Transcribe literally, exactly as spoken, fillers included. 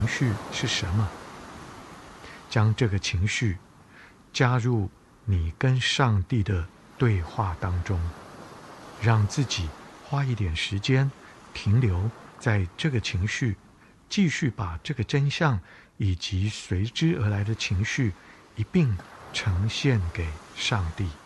情绪是什么，将这个情绪加入你跟上帝的对话当中，让自己花一点时间停留在这个情绪，继续把这个真相以及随之而来的情绪一并呈现给上帝。